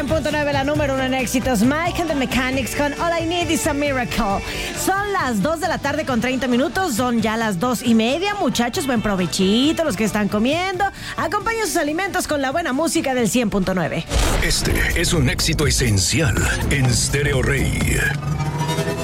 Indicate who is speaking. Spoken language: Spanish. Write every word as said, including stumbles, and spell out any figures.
Speaker 1: cien punto nueve, la número uno en éxitos. Mike and the Mechanics con All I Need is a Miracle. Son las dos de la tarde con treinta minutos. Son ya las dos y media. Muchachos, buen provechito los que están comiendo. Acompañen sus alimentos con la buena música del cien punto nueve.
Speaker 2: Este es un éxito esencial en Stereo Rey.